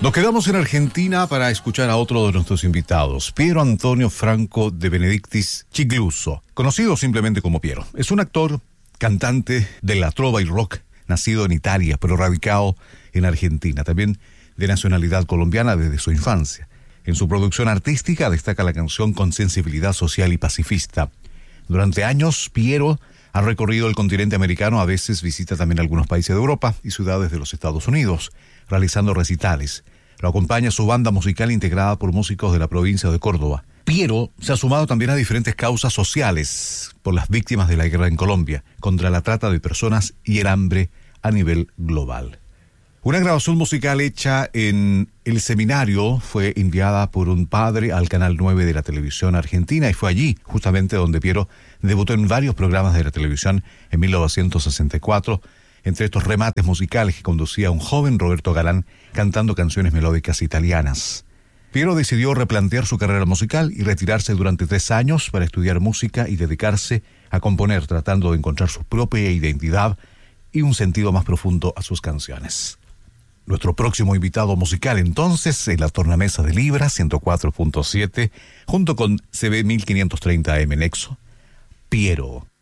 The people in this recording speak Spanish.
Nos quedamos en Argentina para escuchar a otro de nuestros invitados, Piero Antonio Franco de Benedictis Chigluso, conocido simplemente como Piero. Es un actor, cantante de la trova y rock, nacido en Italia, pero radicado en Argentina, también de nacionalidad colombiana desde su infancia. En su producción artística destaca la canción con sensibilidad social y pacifista. Durante años, Piero ha recorrido el continente americano, a veces visita también algunos países de Europa y ciudades de los Estados Unidos, realizando recitales. Lo acompaña su banda musical integrada por músicos de la provincia de Córdoba. Piero se ha sumado también a diferentes causas sociales por las víctimas de la guerra en Colombia, contra la trata de personas y el hambre a nivel global. Una grabación musical hecha en el seminario fue enviada por un padre al Canal 9 de la televisión argentina y fue allí justamente donde Piero debutó en varios programas de la televisión en 1964, entre estos remates musicales que conducía un joven Roberto Galán cantando canciones melódicas italianas. Piero decidió replantear su carrera musical y retirarse durante 3 años para estudiar música y dedicarse a componer, tratando de encontrar su propia identidad y un sentido más profundo a sus canciones. Nuestro próximo invitado musical entonces en la tornamesa de Libra 104.7 junto con CB 1530 AM Nexo, Piero.